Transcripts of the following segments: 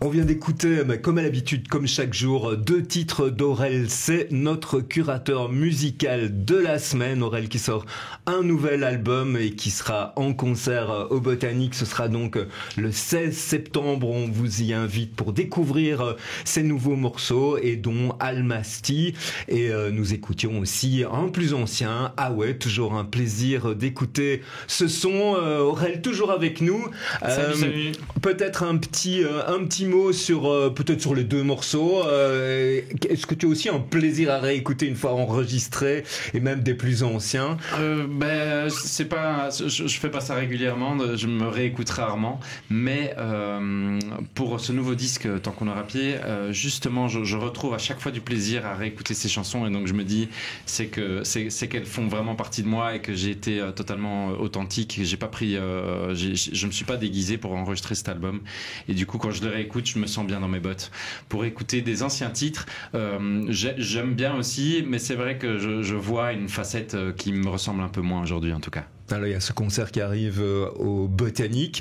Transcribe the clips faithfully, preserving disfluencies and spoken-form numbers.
On vient d'écouter, comme à l'habitude, comme chaque jour, deux titres d'Aurel. C'est notre curateur musical de la semaine. Aurel qui sort un nouvel album et qui sera en concert au Botanique. Ce sera donc le seize septembre. On vous y invite pour découvrir ces nouveaux morceaux et dont Almasty. Et euh, nous écoutions aussi un plus ancien. Ah ouais, toujours un plaisir d'écouter ce son. Euh, Aurel toujours avec nous. Salut, euh, salut. Peut-être un petit, euh, un petit mot sur euh, peut-être sur les deux morceaux. Euh, est-ce que tu as aussi un plaisir à réécouter une fois enregistré et même des plus anciens? euh, Ben c'est pas, je, je fais pas ça régulièrement. Je me réécoute rarement. Mais euh, pour ce nouveau disque, Tant qu'on aura pied, euh, justement, je, je retrouve à chaque fois du plaisir à réécouter ces chansons et donc je me dis c'est que c'est, c'est qu'elles font vraiment partie de moi et que j'ai été euh, totalement authentique. J'ai pas pris, euh, j'ai, je me suis pas déguisé pour enregistrer cet album et du coup quand je le réécoute je me sens bien dans mes bottes. Pour écouter des anciens titres, euh, j'aime bien aussi, mais c'est vrai que je, je vois une facette qui me ressemble un peu moins aujourd'hui en tout cas. Alors, il y a ce concert qui arrive euh, au Botanique.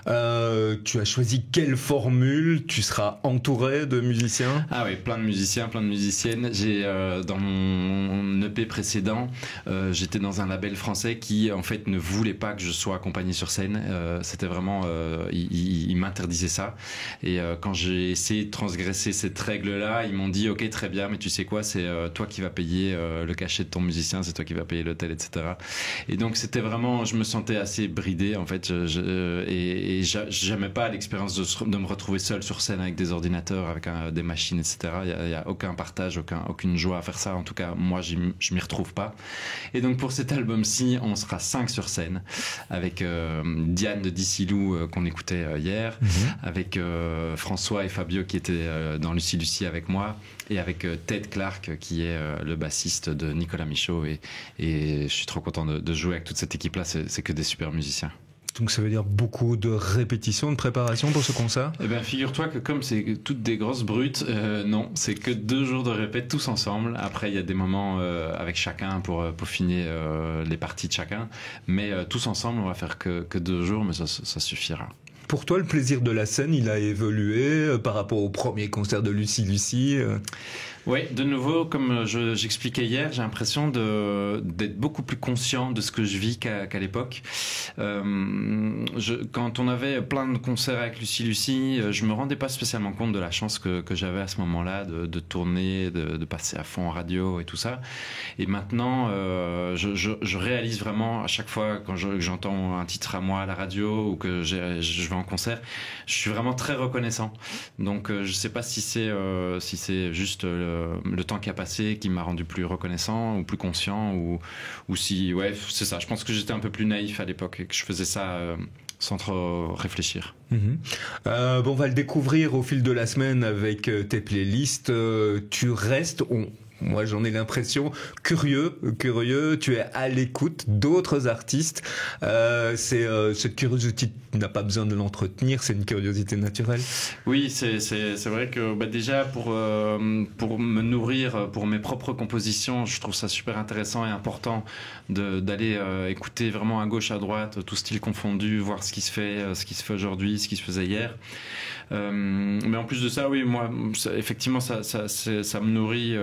Euh, tu as choisi quelle formule? Tu seras entouré de musiciens? Ah oui, plein de musiciens, plein de musiciennes. J'ai euh, dans mon E P précédent, euh, j'étais dans un label français qui en fait ne voulait pas que je sois accompagné sur scène. Euh, c'était vraiment, euh, il, il, il m'interdisait ça. Et euh, quand j'ai essayé de transgresser cette règle-là, ils m'ont dit ok très bien, mais tu sais quoi, c'est euh, toi qui vas payer euh, le cachet de ton musicien, c'est toi qui vas payer l'hôtel, et cetera. Et donc c'était vraiment Vraiment, je me sentais assez bridé en fait, je, je, et, et j'aimais pas l'expérience de, de me retrouver seul sur scène avec des ordinateurs, avec un, des machines, et cetera. Il y a, il y a aucun partage, aucun, aucune joie à faire ça. En tout cas, moi, j'y, je m'y retrouve pas. Et donc pour cet album-ci, on sera cinq sur scène, avec euh, Diane de Dicilou euh, qu'on écoutait euh, hier, mm-hmm. avec euh, François et Fabio qui étaient euh, dans Lucie Lucie avec moi, et avec euh, Ted Clark qui est euh, le bassiste de Nicolas Michaud. Et, et je suis trop content de, de jouer avec toute cette équipe. Là, c'est, c'est que des super musiciens. Donc ça veut dire beaucoup de répétitions, de préparation pour ce concert? Eh bien, figure-toi que comme c'est toutes des grosses brutes, euh, non, c'est que deux jours de répète tous ensemble. Après, il y a des moments euh, avec chacun pour euh, peaufiner euh, les parties de chacun. Mais euh, tous ensemble, on va faire que, que deux jours, mais ça, ça suffira. Pour toi, le plaisir de la scène, il a évolué euh, par rapport au premier concert de Lucie Lucie euh... Oui, de nouveau, comme je, j'expliquais hier, j'ai l'impression de, d'être beaucoup plus conscient de ce que je vis qu'à, qu'à l'époque. Euh, je, quand on avait plein de concerts avec Lucie Lucie, je me rendais pas spécialement compte de la chance que, que j'avais à ce moment-là de, de tourner, de, de passer à fond en radio et tout ça. Et maintenant, euh, je, je, je réalise vraiment à chaque fois quand je, j'entends un titre à moi à la radio ou que j'ai, je vais en concert, je suis vraiment très reconnaissant. Donc, euh, je sais pas si c'est euh, si c'est juste euh, le temps qui a passé qui m'a rendu plus reconnaissant ou plus conscient ou, ou si, ouais, c'est ça. Je pense que j'étais un peu plus naïf à l'époque et que je faisais ça euh, sans trop réfléchir. Mmh. Euh, bon, on va le découvrir au fil de la semaine avec euh, tes playlists. Euh, tu restes... On... Moi, j'en ai l'impression curieux, curieux. Tu es à l'écoute d'autres artistes. Euh, c'est euh, cette curiosité, tu n'as pas besoin de l'entretenir. C'est une curiosité naturelle. Oui, c'est c'est c'est vrai que bah, déjà pour euh, pour me nourrir, pour mes propres compositions, je trouve ça super intéressant et important de d'aller euh, écouter vraiment à gauche, à droite, tout style confondu, voir ce qui se fait, euh, ce qui se fait aujourd'hui, ce qui se faisait hier. Euh, mais en plus de ça, oui, moi, ça, effectivement, ça ça ça me nourrit.